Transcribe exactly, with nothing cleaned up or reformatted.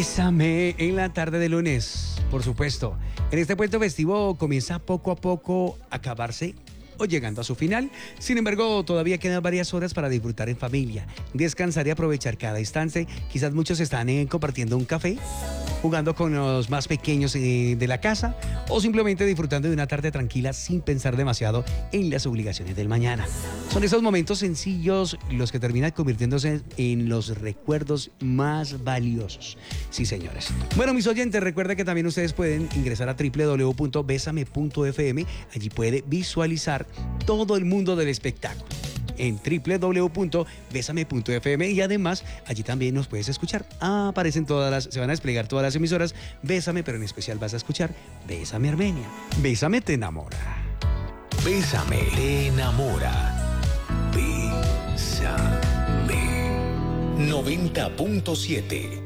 Bésame en la tarde de lunes, por supuesto. En este puente festivo comienza poco a poco a acabarse o llegando a su final. Sin embargo, todavía quedan varias horas para disfrutar en familia, descansar y aprovechar cada instante. Quizás muchos están eh, compartiendo un café, jugando con los más pequeños eh, de la casa o simplemente disfrutando de una tarde tranquila sin pensar demasiado en las obligaciones del mañana. Son esos momentos sencillos los que terminan convirtiéndose en los recuerdos más valiosos. Sí, señores. Bueno, mis oyentes, recuerden que también ustedes pueden ingresar a doble u doble u doble u punto besame punto efe eme. Allí puede visualizar todo el mundo del espectáculo en doble u doble u doble u punto besame punto efe eme, y además allí también nos puedes escuchar. Ah, aparecen todas las, se van a desplegar todas las emisoras Bésame, pero en especial vas a escuchar Bésame Armenia. Bésame te enamora. Bésame te enamora. Bésame. noventa punto siete